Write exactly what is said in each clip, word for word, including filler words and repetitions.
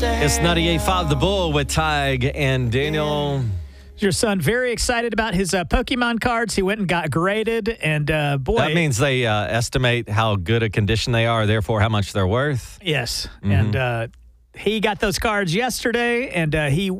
It's ninety-eight point five The Bull with Tig and Daniel. Your son very excited about his uh, Pokemon cards. He went and got graded, and uh, boy, That means they uh, estimate how good a condition they are, therefore how much they're worth. yes, Mm-hmm. and uh, he got those cards yesterday, and uh, he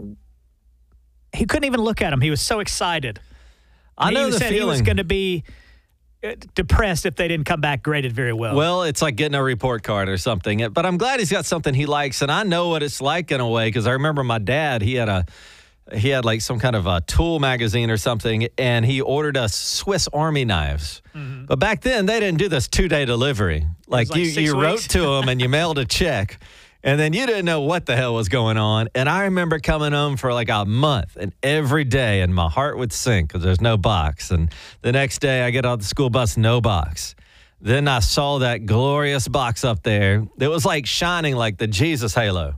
he couldn't even look at them. He was so excited. I know he the said he was feeling. going to be uh, depressed if they didn't come back graded very well. Well, it's like getting a report card or something. But I'm glad he's got something he likes, and I know what it's like in a way because I remember my dad. He had a he had like some kind of a tool magazine or something, and he ordered us Swiss Army knives. Mm-hmm. But back then, they didn't do this two-day delivery. Like, like you, six you wrote weeks. to them and you mailed a check. And then you didn't know what the hell was going on. And I remember coming home for like a month and every day, and my heart would sink because there's no box. And the next day I get off the school bus, no box. Then I saw that glorious box up there. It was like shining like the Jesus halo.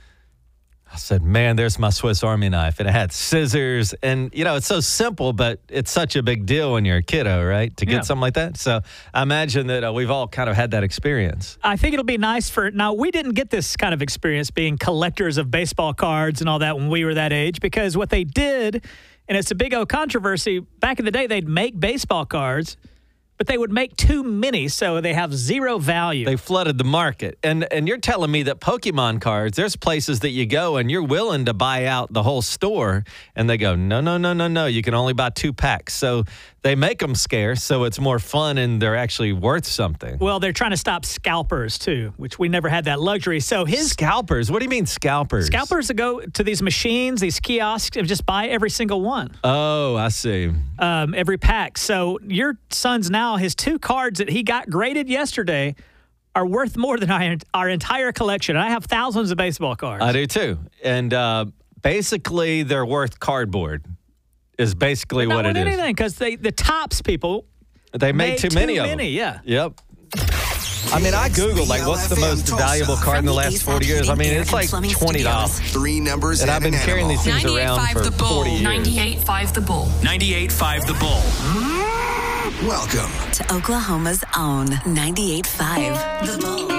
I said, man, there's my Swiss Army knife. And it had scissors. And, you know, it's so simple, but it's such a big deal when you're a kiddo, right? To get Yeah. something like that. So I imagine that uh, we've all kind of had that experience. I think it'll be nice for now. We didn't get this kind of experience being collectors of baseball cards and all that when we were that age, because what they did, and it's a big old controversy, back in the day, they'd make baseball cards, but they would make too many, so they have zero value. They flooded the market. And and you're telling me that Pokemon cards, there's places that you go and you're willing to buy out the whole store, and they go, no, no, no, no, no, you can only buy two packs. So they make them scarce, so it's more fun and they're actually worth something. Well, they're trying to stop scalpers, too, which we never had that luxury. So his Scalpers? What do you mean scalpers? scalpers that go to these machines, these kiosks, and just buy every single one, Oh, I see. um, every pack. So your son's now, his two cards that he got graded yesterday are worth more than our, our entire collection. And I have thousands of baseball cards. I do too. And uh, basically, they're worth cardboard, is basically Not what worth it is. anything, because they the tops people They made made too many too of many, them. yeah. Yep. I mean, I Googled, like, what's the most valuable card in the last forty years? I mean, it's like twenty dollars. Three numbers And and I've been an carrying animal. these things around for The Bull. forty years. ninety-eight point five The Bull. ninety-eight point five The Bull. Welcome. To Oklahoma's own ninety-eight point five The Bull.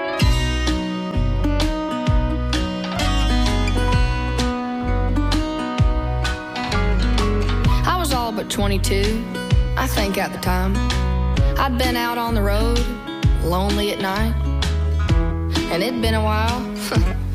I was all but twenty-two, I think at the time. I'd been out on the road, lonely at night. And it'd been a while,